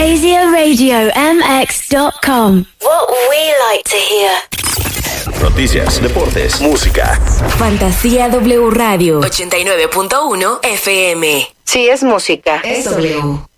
KZRadioMX.com. What we like to hear. Noticias, deportes, música. Fantasía W Radio 89.1 FM. Si es música, es W.